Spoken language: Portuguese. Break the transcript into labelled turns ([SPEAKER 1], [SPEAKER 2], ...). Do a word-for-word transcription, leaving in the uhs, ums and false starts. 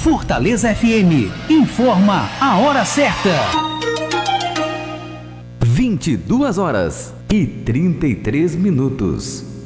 [SPEAKER 1] Fortaleza F M informa a hora certa.
[SPEAKER 2] vinte e duas horas e trinta e três minutos.